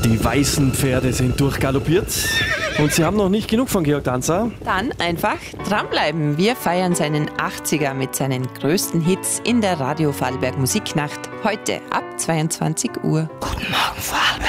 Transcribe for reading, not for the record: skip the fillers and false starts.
Die weißen Pferde sind durchgaloppiert und Sie haben noch nicht genug von Georg Danzer. Dann einfach dranbleiben. Wir feiern seinen 80er mit seinen größten Hits in der Radio Vorarlberg Musiknacht. Heute ab 22 Uhr. Guten Morgen, Vorarlberg.